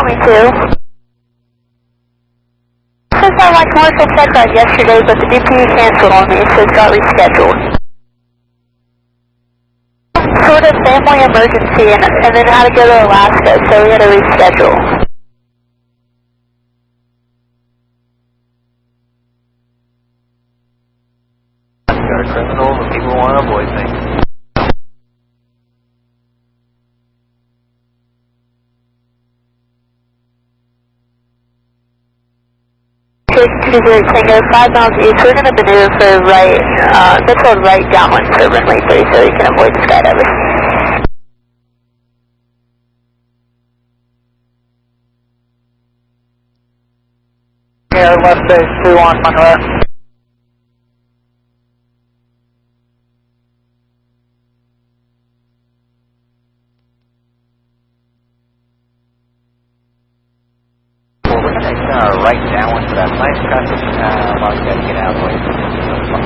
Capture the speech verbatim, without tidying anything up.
want me to. I just had my commercial check ride yesterday, but the D P U canceled on me, so it got rescheduled. Sort of family emergency, and, and then had to go to Alaska, so we had to reschedule. Got a criminal, and people want to avoid things. two zero Tango, five miles east. We're going to maneuver for right, uh, that's called right downwind for runway three, so you can avoid the skydiver. Yeah, left base two on Monroe. Well, we're going to uh, right downwind for that nice traffic. Uh, well, you got to get out of the way.